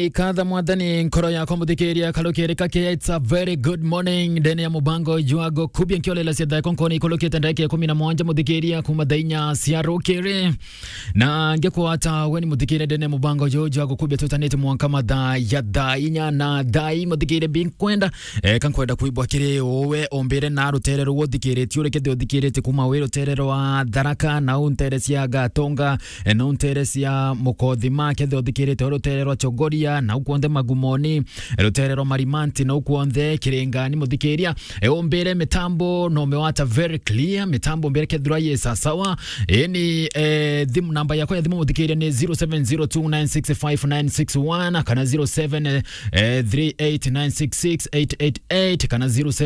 kadha mwadhani nkoro yako muthikiria kalukirika kia. It's a very good morning ndene ya mubango juago kubia nkiolela siadha konkoni kulukita ndake ya 11 muthikiria kumadainya siarukiri na ngeko hata weni muthikiria ndene ya mubango juago kubia tutanete mwankama ya dainya na dai muthikiria binkwenda kankwenda kuibwa kiri owe ombere na ruterero wothikiri tiure kede othikiri tikuma we ruterero wa Tharaka na unteresi ya Gatonga na unteresi ya Mukothima kede othikiri ruterero Chogoria na ukuonde Magumoni ruterero Marimanti na ukuonde Kiringa ni muthikiria ombere mitambo no mewata very clear mitambo mbere kedura yesa sawa ni thimu namba yako ya thimu muthikiria ni 0702965961 kana 0738966888 kana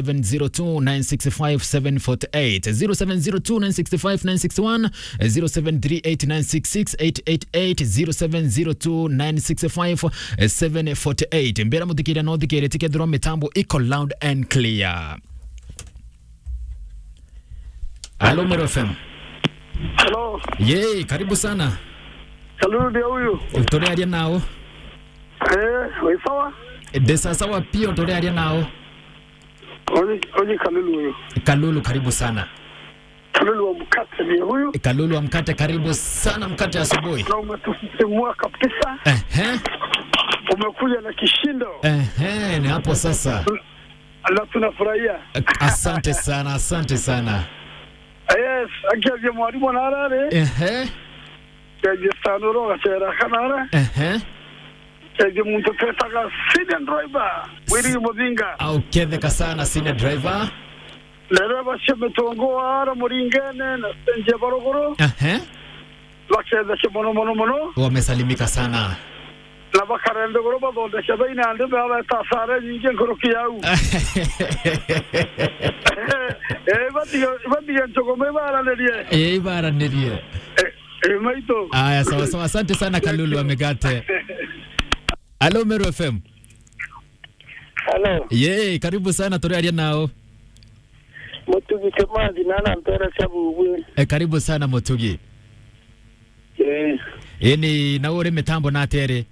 0702965748 0702965961 0738966888 0702965748 mbera muthikiria no thikire tikethiro mitambo iko loud and clear. Hello Mero FM. Hello. Yey, karibu sana. Kalulu ndio huyu. Utorearia nao? Wewe sawa? Desa sawa pia utorearia nao? Oje Kalulu huyu. Kalulu karibu sana. Kalulu wa mkate ndio huyu. Kalulu wa mkate karibu sana mkate asubuhi. Na umetusisimua kabisa. Umekuja na kishindo. Ni hapo sasa. Na tunafurahia. Asante sana, asante sana. Yes, akiaje mwalimu na arare. Kaje sanuro gachera kanara. Kaje muntu tetaga senior driver. Wiri Mudinga. Uketheka sana senior driver. Lero bashemetongo ara muringene na senje barogoro. Laksheda mono. Wamesalimika sana. La bakarende goroba donde shabaina ande bala tasare nyinge kuruki yau. Badiga chokome bara nerie. Bara nerie. Maito. Aya sawa asante sana Kalulu amegate. Hello Mero FM. Hello. Karibu sana torearia nao. Mutugi kemazi nana mpera sabu uwe. Karibu sana Mutugi. Ni naore mitambo na tere.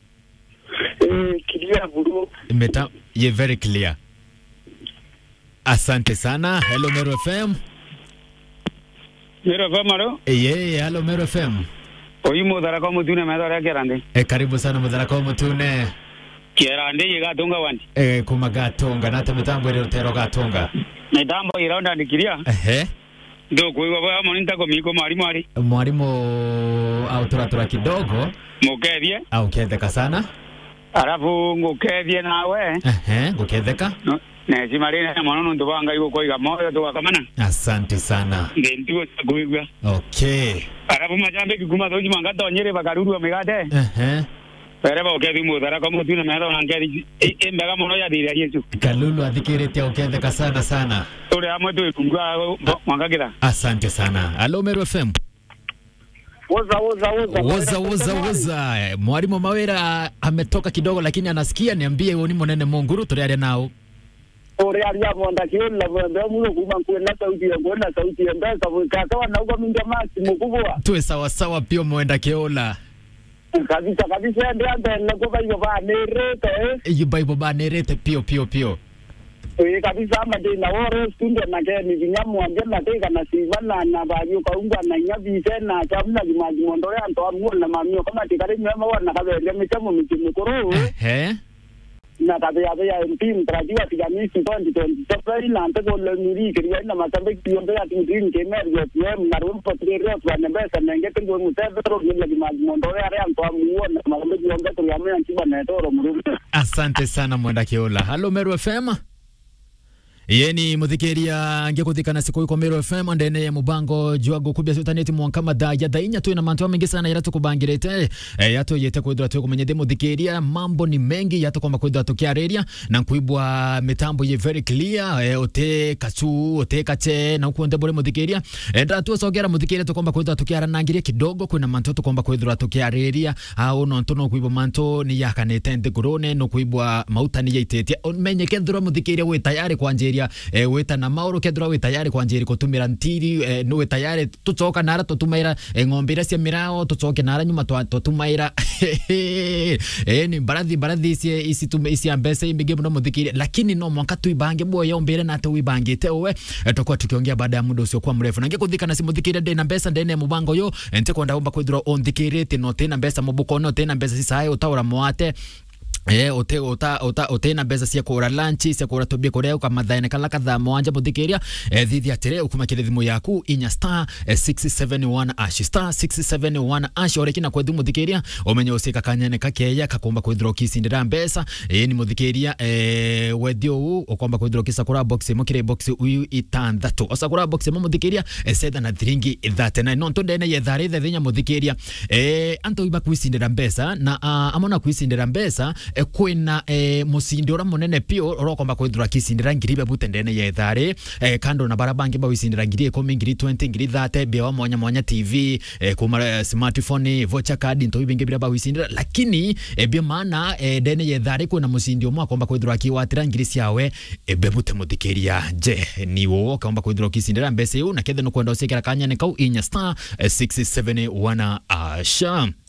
Clear buru. Ye very clear. Asante sana. Hello Mero FM. Mero FM alo? Hello Mero FM. Oyi Tharaka Mutune medora Kerande. Karibu sana Tharaka Mutune. Kerande yigatunga wandi. Kuma Gatonga nata mitambo ile rutero Gatonga. Mitambo iraunda ndikiria. Ndo kuiwa bwa moninta komiko mwalimu autora kidogo. Mukethie. Uketheka sana. Arafu ngukethie nawe. Nguketheka. Nesi marina mono ndubanga yuko koiga moyo tuwakamana. Asante sana. Ndentuo kuigwa. Okay. Arafu majambe kikuma toji mangata onyere bakaruru amegate. Pereba ukethi Tharaka Mutune medora ngeri embega mono ya dira Yesu. Kalulu athikirite uketheka sana. Ule amwe tu ikungwa mwangagira. Asante sana. Hello Mero FM. Woza. Mwalimu Mawera ametoka kidogo lakini anasikia, niambie wewe ni monene Munguru torearia nao. Orearia monda kiola bwana muno kuma kwenda sauti ya ngona sauti ya mbasa kakawa na uko minga masi mkubwa. Tuwe sawa pia mwenda kiola. Kabisa ndio na kwa hiyo ba nerete pio. Kabisa ama de na oro studio na ke ni vinyamu angela teka na sivana na bayo kaunga na nyabi tena chamna limaji mondore anto amu na mamio kama tikare nyama wana kabele mitamo mitimukuru. Na tabia ya MP mtarajiwa kijamii 2020 na ntego le miri kiria na matambe kiombe ya tingreen kemer yo PM na rumpo tirero kwa nembesa na ngete ngo mutero ni limaji mondore are anto amu na matambe kiombe to ya mwe antiba na toro muru. Asante sana mwenda kiola. Hello Mero FM. Yeni muthikiria ngekuthikana siku iko Mero FM ndene ya mubango juago kubya sutaneti mwankama ya dainya tu ina mantu mengi sana iratu kubangirete yato yete kwithira tu kumenyede muthikiria mambo ni mengi yato kwamba kwithira tukiareria na kuibwa mitambo ye very clear ote kachu ote kache na kuonde bore muthikiria ndatu sogera muthikiria tu kwamba kwithira tukiaranangiria kidogo kuna mantu tu kwamba kwithira tukiareria au no ntono kuibwa mantu ni yakanete ndigurone no kuibwa mautani yaitetia menye kethira muthikiria we tayari kwa muthikiria wita na mauru kethira wi tayari kwanjiri kutumira ntiri no wi tayari tucoka nara tutumaira ng'ombe ira cia mirao tucoke nara nyuma tutumaira ni barathi isi ambese imbige muno muthikiria lakini no mwanka tuibange boya ombere na tuibangite we tukwa tukiongea baada ya muda usio kwa mrefu na ngikuthikana si muthikiria ndena mbesa ndene mubango yo ente kwenda umba kwithira onthikirite no tena mbesa mubuko no tena mbesa sisae utaura mwate utena mbesa cia kura lunch cia kura tobie kuria kama thaine kala katha mwanja muthikiria thithi atire ukumakire thimu yaku inya star 671 ash star 671 ash orekina kwa thimu muthikiria umenye usika kanyane kakeya kakomba kwithira kisindira mbesa ni muthikiria wedio u ukomba kwithira kisakura box mukire box uyu itandatu osakura box muthikiria setha na thiringi 39 no ndene yethari thinya muthikiria anto iba kwisindira mbesa na amona kwisindira mbesa kwina musindi ora munene pio orokomba kwithira kisindira ngiribe butendene yethari kando na barabangi ba wisindira ngiri 10 ngiri 20 ngiri 30 bia mwanya TV kuma smartphone voucher card nto ibinge bira ba wisindira lakini bia mana dene yethari kwina musindi omwe akomba kwithira kiwatira ngiri ciawe bebute muthikiria je niwo akomba kwithira kisindira mbese yu na kethe no kwenda usikira kanyane kau inya star 671 asha